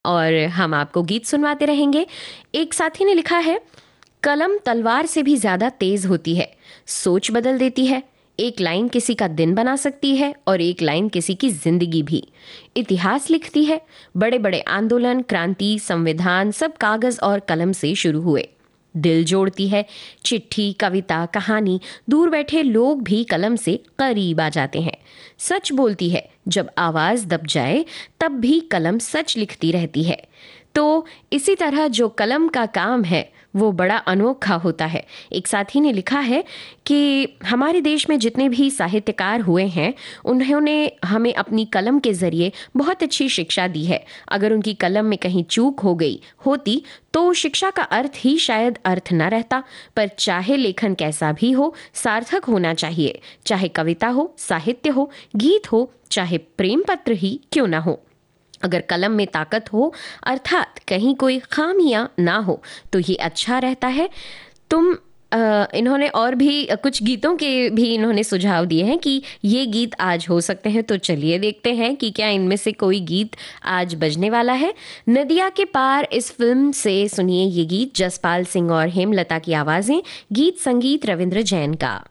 और हम आपको गीत सुनवाते रहेंगे। एक साथी ने लिखा है, कलम तलवार से भी ज्यादा तेज होती है, सोच बदल देती है। एक लाइन किसी का दिन बना सकती है और एक लाइन किसी की जिंदगी भी। इतिहास लिखती है। बड़े बड़े आंदोलन, क्रांति, संविधान सब कागज और कलम से शुरू हुए। दिल जोड़ती है। चिट्ठी, कविता, कहानी, दूर बैठे लोग भी कलम से करीब आ जाते हैं। सच बोलती है। जब आवाज दब जाए तब भी कलम सच लिखती रहती है। तो इसी तरह जो कलम का काम है वो बड़ा अनोखा होता है। एक साथी ने लिखा है कि हमारे देश में जितने भी साहित्यकार हुए हैं उन्होंने हमें अपनी कलम के ज़रिए बहुत अच्छी शिक्षा दी है। अगर उनकी कलम में कहीं चूक हो गई होती तो शिक्षा का अर्थ ही शायद अर्थ न रहता। पर चाहे लेखन कैसा भी हो, सार्थक होना चाहिए। चाहे कविता हो, साहित्य हो, गीत हो, चाहे प्रेम पत्र ही क्यों ना हो। अगर कलम में ताकत हो, अर्थात कहीं कोई खामियां ना हो, तो ये अच्छा रहता है। तुम इन्होंने और भी कुछ गीतों के भी इन्होंने सुझाव दिए हैं कि ये गीत आज हो सकते हैं। तो चलिए देखते हैं कि क्या इनमें से कोई गीत आज बजने वाला है। नदिया के पार इस फिल्म से सुनिए ये गीत, जसपाल सिंह और हेमलता की आवाज़ें, गीत संगीत रविंद्र जैन का।